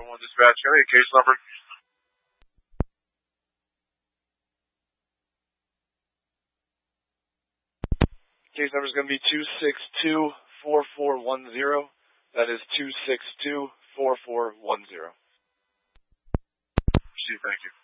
911 dispatch area. Case number. Case number is going to be 262-4410. That is 262-4410. Thank you.